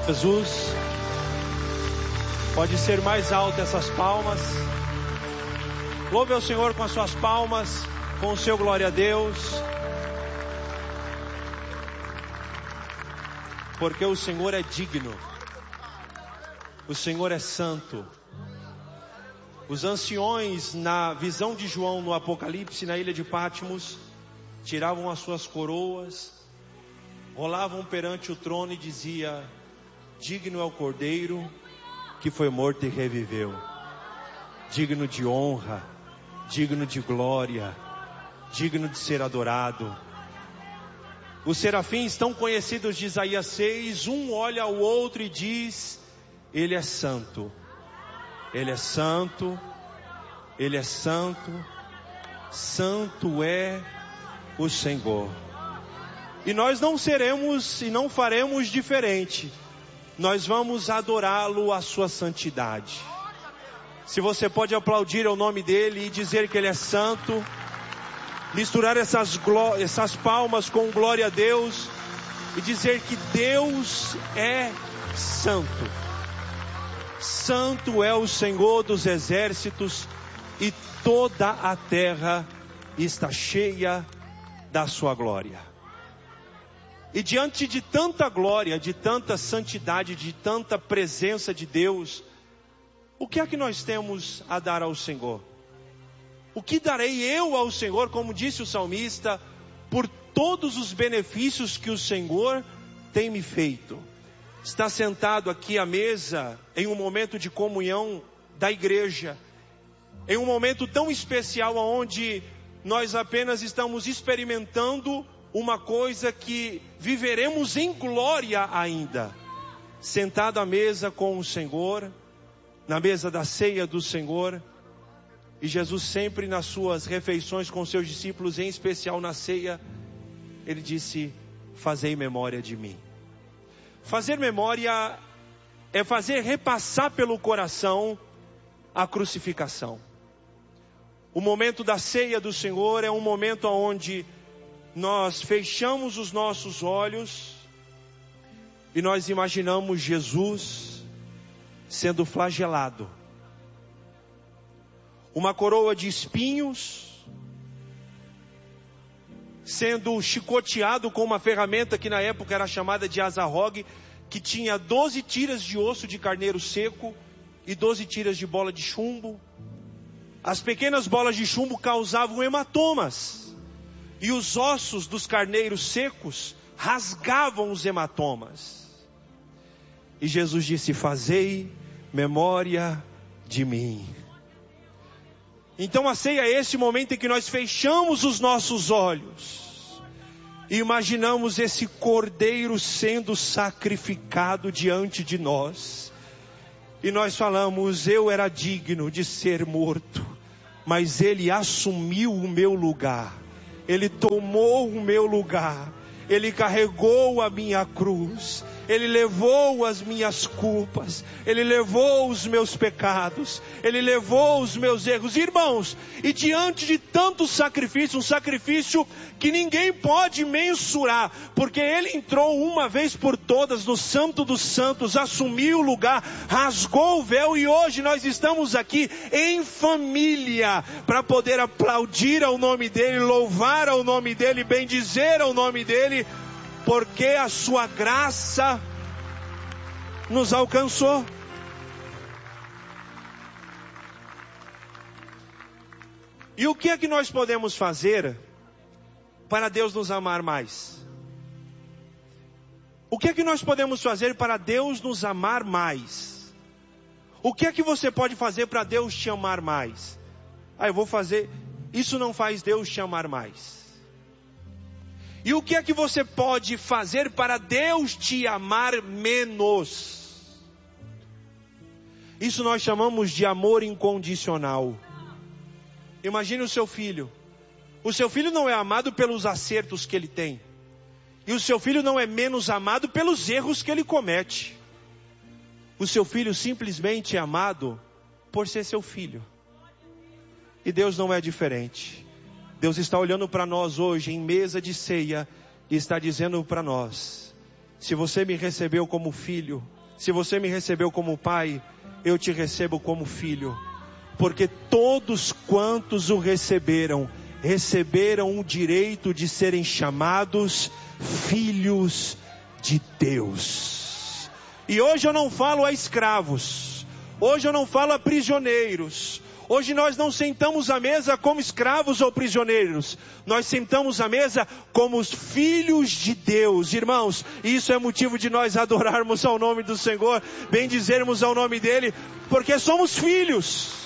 Jesus, pode ser mais alto essas palmas. Louve ao Senhor com as suas palmas, com o seu glória a Deus. Porque o Senhor é digno, o Senhor é santo. Os anciões, na visão de João no Apocalipse, na ilha de Patmos, tiravam as suas coroas, rolavam perante o trono e dizia: digno é o Cordeiro que foi morto e reviveu, digno de honra, digno de glória, digno de ser adorado. Os serafins tão conhecidos de Isaías 6, um olha ao outro e diz: Ele é santo, Ele é santo, Ele é santo, santo é o Senhor. E nós não seremos e não faremos diferente. Nós vamos adorá-lo a sua santidade. Se você pode aplaudir o nome dele e dizer que ele é santo, misturar essas palmas com glória a Deus e dizer que Deus é santo. Santo é o Senhor dos exércitos e toda a terra está cheia da sua glória. E diante de tanta glória, de tanta santidade, de tanta presença de Deus, o que é que nós temos a dar ao Senhor? O que darei eu ao Senhor, como disse o salmista, por todos os benefícios que o Senhor tem me feito? Está sentado aqui à mesa, em um momento de comunhão da igreja, em um momento tão especial, onde nós apenas estamos experimentando uma coisa que viveremos em glória ainda. Sentado à mesa com o Senhor, na mesa da ceia do Senhor. E Jesus sempre nas suas refeições com seus discípulos, em especial na ceia, ele disse: fazei memória de mim. Fazer memória é fazer repassar pelo coração a crucificação. O momento da ceia do Senhor é um momento onde nós fechamos os nossos olhos e nós imaginamos Jesus sendo flagelado. Uma coroa de espinhos, sendo chicoteado com uma ferramenta que na época era chamada de azarrogue, que tinha 12 tiras de osso de carneiro seco e 12 tiras de bola de chumbo. As pequenas bolas de chumbo causavam hematomas, e os ossos dos carneiros secos rasgavam os hematomas. E Jesus disse: fazei memória de mim. Então a ceia é esse momento em que nós fechamos os nossos olhos e imaginamos esse cordeiro sendo sacrificado diante de nós. E nós falamos: eu era digno de ser morto, mas ele assumiu o meu lugar. Ele tomou o meu lugar. Ele carregou a minha cruz. Ele levou as minhas culpas. Ele levou os meus pecados. Ele levou os meus erros. Irmãos, e diante de tanto sacrifício, um sacrifício que ninguém pode mensurar, porque ele entrou uma vez por todas no Santo dos Santos, assumiu o lugar, rasgou o véu, e hoje nós estamos aqui em família para poder aplaudir ao nome dele, louvar ao nome dele, bendizer ao nome dele, porque a sua graça nos alcançou. E o que é que nós podemos fazer para Deus nos amar mais? O que é que nós podemos fazer para Deus nos amar mais? O que é que você pode fazer para Deus te amar mais? Eu vou fazer. Isso não faz Deus te amar mais. E o que é que você pode fazer para Deus te amar menos? Isso nós chamamos de amor incondicional. Imagine o seu filho. O seu filho não é amado pelos acertos que ele tem. E o seu filho não é menos amado pelos erros que ele comete. O seu filho simplesmente é amado por ser seu filho. E Deus não é diferente. Deus está olhando para nós hoje em mesa de ceia e está dizendo para nós: Se você me recebeu como filho, se você me recebeu como pai, eu te recebo como filho. Porque todos quantos o receberam, receberam o direito de serem chamados filhos de Deus. E hoje eu não falo a escravos, hoje eu não falo a prisioneiros. Hoje nós não sentamos à mesa como escravos ou prisioneiros. Nós sentamos à mesa como os filhos de Deus. Irmãos, isso é motivo de nós adorarmos ao nome do Senhor, bendizermos ao nome dEle, porque somos filhos.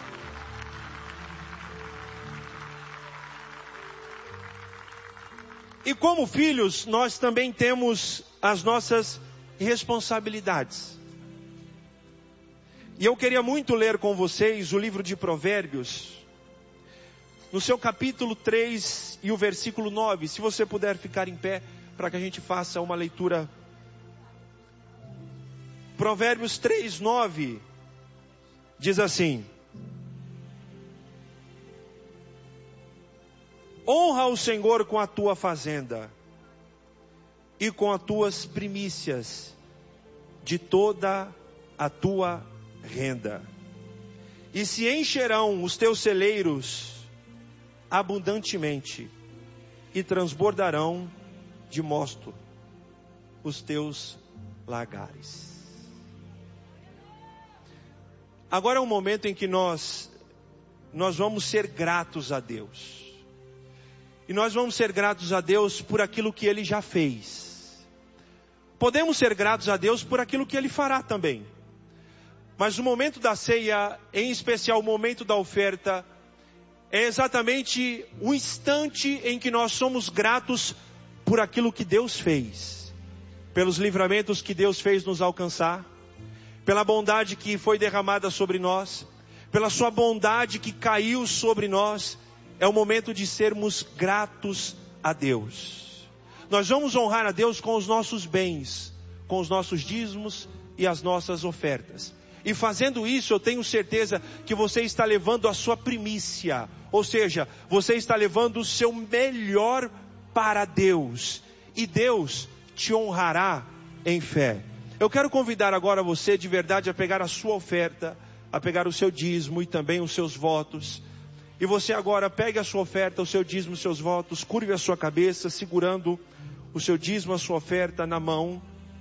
E como filhos, nós também temos as nossas responsabilidades. E eu queria muito ler com vocês o livro de Provérbios, no seu capítulo 3 e o versículo 9. Se você puder ficar em pé, para que a gente faça uma leitura. Provérbios 3, 9, diz assim: honra o Senhor com a tua fazenda e com as tuas primícias de toda a tua renda, e se encherão os teus celeiros abundantemente, e transbordarão de mosto os teus lagares. Agora é um momento em que nós vamos ser gratos a Deus. E nós vamos ser gratos a Deus por aquilo que Ele já fez. Podemos ser gratos a Deus por aquilo que Ele fará também. Mas o momento da ceia, em especial o momento da oferta, é exatamente o instante em que nós somos gratos por aquilo que Deus fez. Pelos livramentos que Deus fez nos alcançar, pela bondade que foi derramada sobre nós, pela sua bondade que caiu sobre nós. É o momento de sermos gratos a Deus. Nós vamos honrar a Deus com os nossos bens, com os nossos dízimos e as nossas ofertas. E fazendo isso, eu tenho certeza que você está levando a sua primícia. Ou seja, você está levando o seu melhor para Deus. E Deus te honrará em fé. Eu quero convidar agora você de verdade a pegar a sua oferta, a pegar o seu dízimo e também os seus votos. E você agora pegue a sua oferta, o seu dízimo, os seus votos, curve a sua cabeça, segurando o seu dízimo, a sua oferta na mão.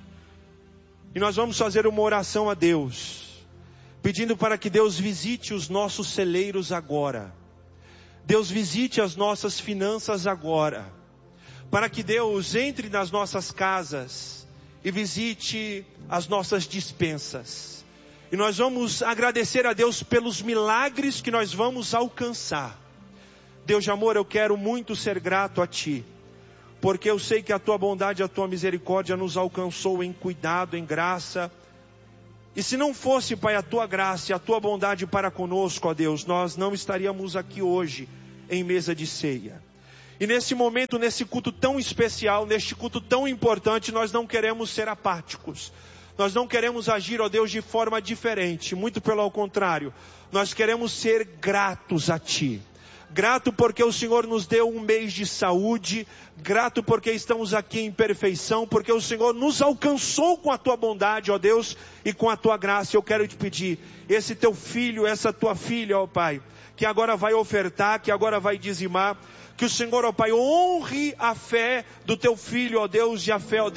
E nós vamos fazer uma oração a Deus, pedindo para que Deus visite os nossos celeiros agora. Deus visite as nossas finanças agora. Para que Deus entre nas nossas casas e visite as nossas despensas. E nós vamos agradecer a Deus pelos milagres que nós vamos alcançar. Deus de amor, eu quero muito ser grato a Ti. Porque eu sei que a Tua bondade e a Tua misericórdia nos alcançou em cuidado, em graça. E se não fosse, Pai, a Tua graça e a Tua bondade para conosco, ó Deus, nós não estaríamos aqui hoje em mesa de ceia. E nesse momento, nesse culto tão especial, neste culto tão importante, nós não queremos ser apáticos. Nós não queremos agir, ó Deus, de forma diferente. Muito pelo contrário, nós queremos ser gratos a Ti. Grato porque o Senhor nos deu um mês de saúde. Grato porque estamos aqui em perfeição. Porque o Senhor nos alcançou com a Tua bondade, ó Deus, e com a Tua graça. Eu quero te pedir, esse Teu filho, essa Tua filha, ó Pai, que agora vai ofertar, que agora vai dizimar. Que o Senhor, ó Pai, honre a fé do Teu filho, ó Deus, e a fé, ó Deus,